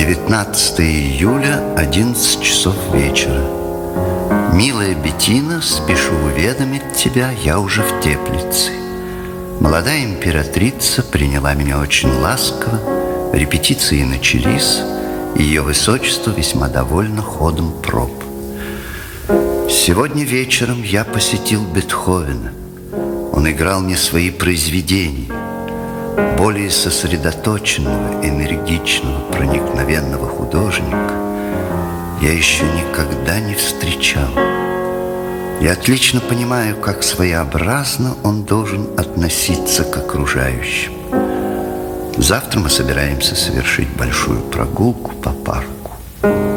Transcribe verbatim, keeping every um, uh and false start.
девятнадцатое июля, одиннадцать часов вечера. Милая Беттина, спешу уведомить тебя, я уже в Теплице. Молодая императрица приняла меня очень ласково, репетиции начались, и ее высочество весьма довольно ходом проб. Сегодня вечером я посетил Бетховена. Он играл мне свои произведения. Более сосредоточенного, энергичного, проникновенного художника я еще никогда не встречал. Я отлично понимаю, как своеобразно он должен относиться к окружающим. Завтра мы собираемся совершить большую прогулку по парку.